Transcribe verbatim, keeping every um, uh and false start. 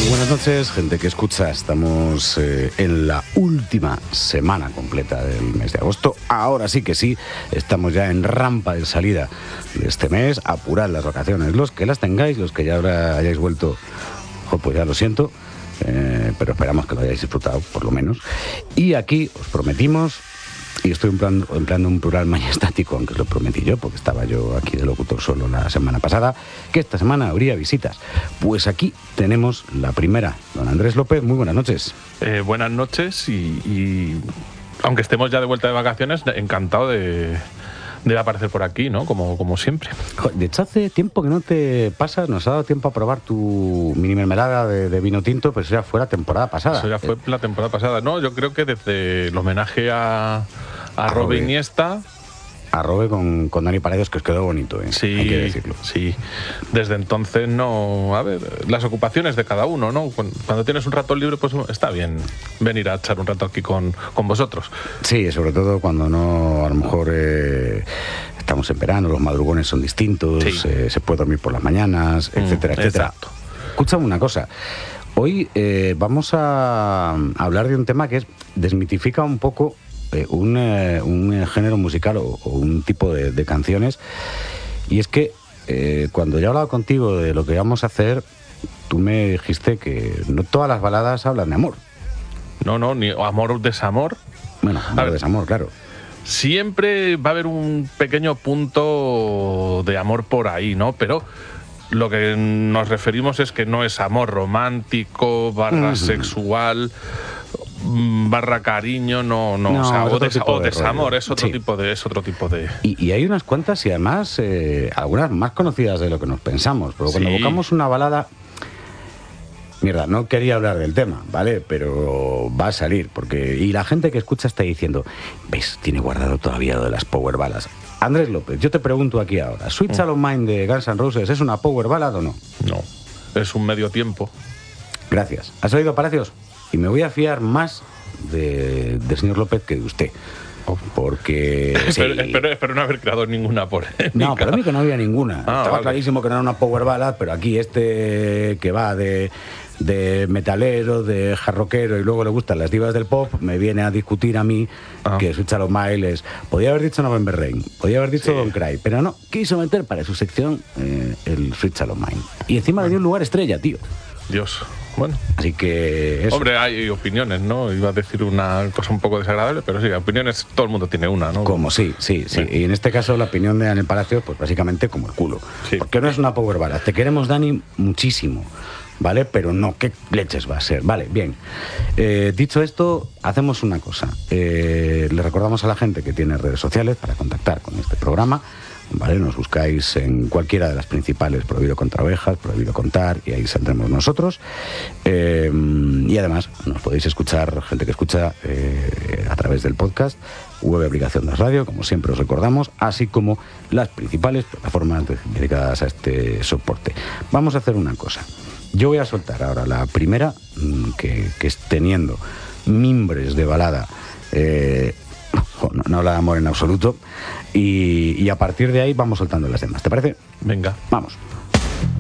Buenas noches, gente que escucha. Estamos eh, en la última semana completa del mes de agosto. Ahora sí que sí, estamos ya en rampa de salida de este mes. Apurad las vacaciones, los que las tengáis, los que ya ahora hayáis vuelto, oh, pues ya lo siento, eh, pero esperamos que lo hayáis disfrutado, por lo menos. Y aquí os prometimos, y estoy empleando, empleando un plural majestático, aunque os lo prometí yo, porque estaba yo aquí de locutor solo la semana pasada, que esta semana habría visitas. Pues aquí tenemos la primera. Don Andrés López, muy buenas noches. Eh, buenas noches y, y aunque estemos ya de vuelta de vacaciones, encantado de, de aparecer por aquí, ¿no? Como, como siempre. De hecho, hace tiempo que no te pasas, nos ha dado tiempo a probar tu mini mermelada de, de vino tinto, pero eso ya fue la temporada pasada. Eso ya fue eh. la temporada pasada. No, yo creo que desde el homenaje a, a, a Robin Iniesta... A Robe con, con Dani Paredes, que os quedó bonito, ¿eh? Sí, hay que decirlo. Sí. Desde entonces, no... A ver, las ocupaciones de cada uno, ¿no? Cuando tienes un rato libre, pues está bien venir a echar un rato aquí con, con vosotros. Sí, sobre todo cuando no, a lo mejor... Eh, estamos en verano, los madrugones son distintos, sí. eh, se puede dormir por las mañanas, etcétera, mm, etcétera. Exacto. Escúchame una cosa. Hoy eh, vamos a, a hablar de un tema que es desmitifica un poco... Eh, un, eh, un género musical o, o un tipo de, de canciones, y es que eh, cuando yo he hablado contigo de lo que íbamos a hacer, tú me dijiste que no todas las baladas hablan de amor. No, no, ni amor o desamor. Bueno, amor o desamor, claro. Siempre va a haber un pequeño punto de amor por ahí, ¿no? Pero lo que nos referimos es que no es amor romántico, barra uh-huh. sexual, barra cariño, no, no, no o sea, o, des, o de desamor, rollo. es otro sí. tipo de, es otro tipo de. Y, y hay unas cuantas y además eh, algunas más conocidas de lo que nos pensamos, pero cuando sí. buscamos una balada, mierda, no quería hablar del tema, ¿vale? Pero va a salir, porque y la gente que escucha está diciendo, ves, tiene guardado todavía lo de las power ballads. Andrés López, yo te pregunto aquí ahora, ¿Sweet Child mm. Mine de Guns N' Roses es una power ballad o no? No, es un medio tiempo. Gracias. ¿Has oído, Palacios? Y me voy a fiar más de, de señor López que de usted. Porque... espero, sí. espero, espero no haber creado ninguna polémica. No, para mí que no había ninguna. Ah, Estaba vale. clarísimo que no era una power ballad, pero aquí este que va de, de metalero, de jarroquero y luego le gustan las divas del pop, me viene a discutir a mí ah. que Sweet Child Mine. Podía haber dicho November Rain, podía haber dicho sí. Don't Cry, pero no, quiso meter para su sección eh, el Sweet Child Mine. Y encima le dio un lugar estrella, tío. Dios, bueno. Así que... Eso. Hombre, hay opiniones, ¿no? Iba a decir una cosa un poco desagradable, pero sí, opiniones, todo el mundo tiene una, ¿no? Como sí, sí, sí. sí. Y en este caso la opinión de Daniel Palacios, pues básicamente como el culo. Sí. Porque no es una power ballad. Te queremos, Dani, muchísimo, ¿vale? Pero no, ¿qué leches va a ser? Vale, bien. Eh, dicho esto, hacemos una cosa. Eh, le recordamos a la gente que tiene redes sociales para contactar con este programa. ¿Vale? Nos buscáis en cualquiera de las principales, Prohibido Contra Ovejas, Prohibido Contar, y ahí saldremos nosotros. Eh, y además nos podéis escuchar, gente que escucha eh, a través del podcast, web y aplicación de radio, como siempre os recordamos, así como las principales plataformas dedicadas a este soporte. Vamos a hacer una cosa. Yo voy a soltar ahora la primera, que, que es teniendo mimbres de balada. Eh, No, no habla de amor en absoluto y, y a partir de ahí vamos soltando las demás, ¿te parece? Venga, vamos.